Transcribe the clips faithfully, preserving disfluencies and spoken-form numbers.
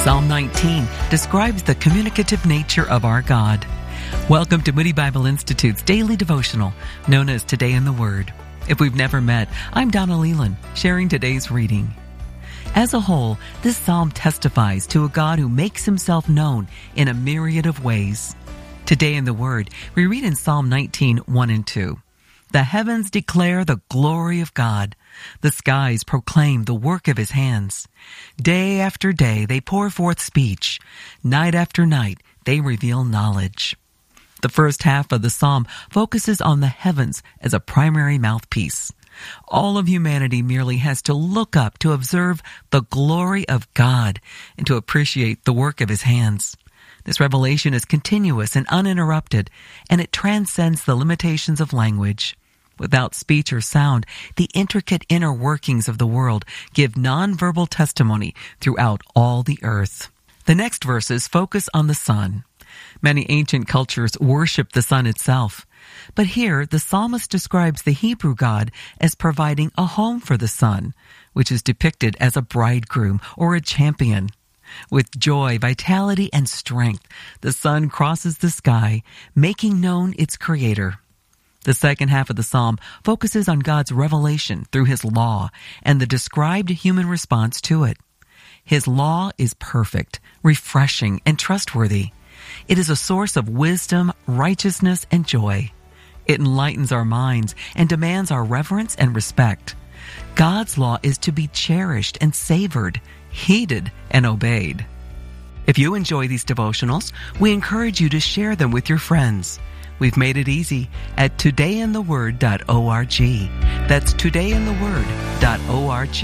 Psalm nineteen describes the communicative nature of our God. Welcome to Moody Bible Institute's daily devotional, known as Today in the Word. If we've never met, I'm Donna Leland, sharing today's reading. As a whole, this psalm testifies to a God who makes himself known in a myriad of ways. Today in the Word, we read in Psalm nineteen, one and two. The heavens declare the glory of God. The skies proclaim the work of his hands. Day after day they pour forth speech. Night after night they reveal knowledge. The first half of the psalm focuses on the heavens as a primary mouthpiece. All of humanity merely has to look up to observe the glory of God and to appreciate the work of his hands. This revelation is continuous and uninterrupted, and it transcends the limitations of language. Without speech or sound, the intricate inner workings of the world give nonverbal testimony throughout all the earth. The next verses focus on the sun. Many ancient cultures worship the sun itself. But here, the psalmist describes the Hebrew God as providing a home for the sun, which is depicted as a bridegroom or a champion. With joy, vitality, and strength, the sun crosses the sky, making known its creator. The second half of the psalm focuses on God's revelation through his law and the described human response to it. His law is perfect, refreshing, and trustworthy. It is a source of wisdom, righteousness, and joy. It enlightens our minds and demands our reverence and respect. God's law is to be cherished and savored, heeded and obeyed. If you enjoy these devotionals, we encourage you to share them with your friends. We've made it easy at today in the word dot org. That's today in the word dot org.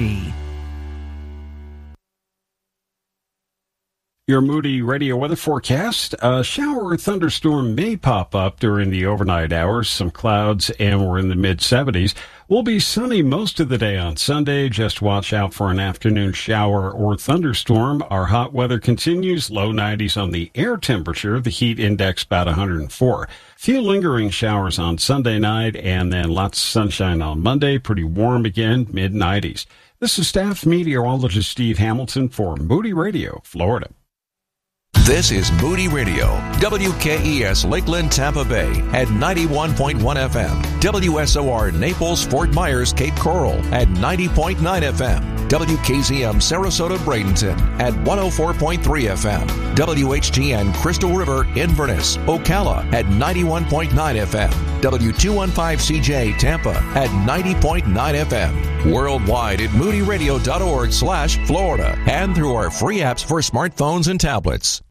Your Moody Radio weather forecast. A shower or thunderstorm may pop up during the overnight hours. Some clouds, and we're in the mid-seventies. We'll be sunny most of the day on Sunday. Just watch out for an afternoon shower or thunderstorm. Our hot weather continues. Low nineties on the air temperature. The heat index about one hundred four. Few lingering showers on Sunday night, and then lots of sunshine on Monday. Pretty warm again, mid-nineties. This is staff meteorologist Steve Hamilton for Moody Radio, Florida. This is Moody Radio, W K E S Lakeland, Tampa Bay at ninety-one point one F M, W S O R Naples, Fort Myers, Cape Coral at ninety point nine F M, W K Z M Sarasota, Bradenton at one oh four point three F M, W H T N Crystal River, Inverness, Ocala at ninety-one point nine F M, W two fifteen C J Tampa at ninety point nine F M, worldwide at moody radio dot org slash Florida, and through our free apps for smartphones and tablets.